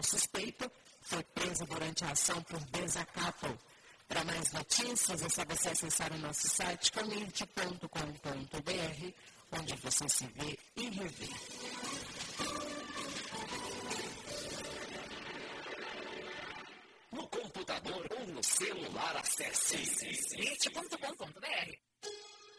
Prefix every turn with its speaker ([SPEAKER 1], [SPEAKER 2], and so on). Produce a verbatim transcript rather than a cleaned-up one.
[SPEAKER 1] suspeito foi preso durante a ação por desacato. Para mais notícias, é só você acessar o nosso site comirte ponto com ponto br, onde você se vê e revê.
[SPEAKER 2] No computador ou no celular, acesse comirte ponto com ponto br.